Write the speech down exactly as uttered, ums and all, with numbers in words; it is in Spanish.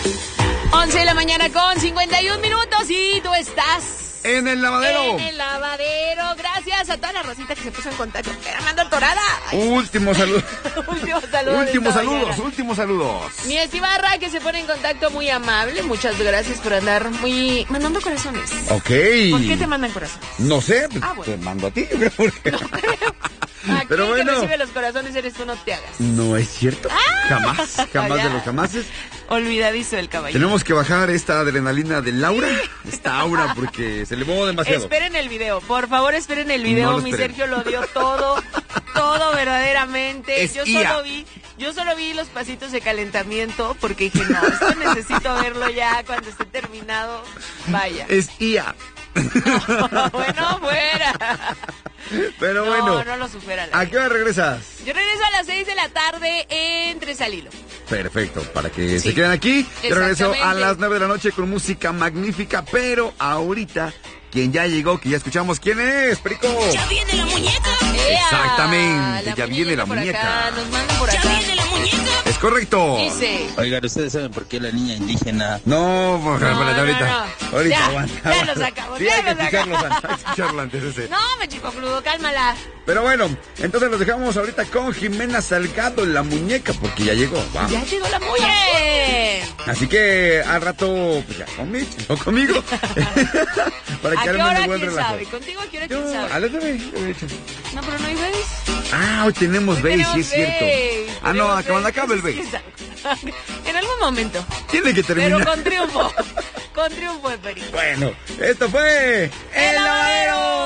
once de la mañana con cincuenta y un minutos y tú estás... En el lavadero. En el lavadero. Gracias a toda la rosita que se puso en contacto. Armando Torada. Último saludo. Último saludo. Últimos saludos, últimos saludos. Mi estimada que se pone en contacto, muy amable. Muchas gracias por andar muy... mandando corazones. Ok. ¿Por qué te mandan corazones? No sé, Ah, bueno. te mando a ti, yo creo. Porque... No creo. Aquí Pero el bueno. que recibe los corazones eres tú, no te hagas. No es cierto. ¡Ah! Jamás, jamás Ya. de los jamases. Olvidadizo el caballero. Tenemos que bajar esta adrenalina de Laura, esta aura, porque se elevó demasiado. Esperen el video, por favor esperen el video. No lo Mi esperen. Sergio lo dio todo, todo verdaderamente. Es yo I A. solo vi, yo solo vi los pasitos de calentamiento porque dije, no, esto necesito verlo ya cuando esté terminado. Vaya. Es I A. No, bueno, fuera. Pero No, bueno, no lo supera. la ¿a qué hora regresas? Yo regreso a las seis de la tarde en Tres al Hilo. Perfecto, para que Sí. se queden aquí. Yo regreso a Exactamente. las nueve de la noche con música magnífica, pero ahorita, quien ya llegó, que ya escuchamos, ¿quién es, Perico? Ya viene la muñeca. ¡Ea! Exactamente, La ya viene la por muñeca. acá, nos mandan por Ya acá. viene la muñeca. Es correcto. Dice... Oigan, ¿ustedes saben por qué la niña indígena? No, pues, No, espérate, no, ahorita. no. Ahorita, Ya, aguanta. ya aguanta. lo sacamos, Sí, ya hay que lo escucharlo sacamos. antes, hay que escucharlo antes ese. No, me chico crudo, cálmala. Pero bueno, entonces los dejamos ahorita con Jimena Salgado, la muñeca, porque ya llegó. Vamos. Ya llegó la muñe. Así que al rato, pues ya conmigo, no conmigo. Para ¿A que qué armen hora de buen quién relajo. sabe? ¿Contigo a qué hora Yo, quién sabe? a las nueve, de hecho. No, pero no hay bebés. Ah, hoy tenemos Hoy base, sí tenemos es cierto. base, Ah, no, tenemos cuando base. acabe el base. ¿Quién sabe? En algún momento. Tiene que terminar. Pero con triunfo. Con triunfo de Perico. Bueno, esto fue ¡El Lavadero!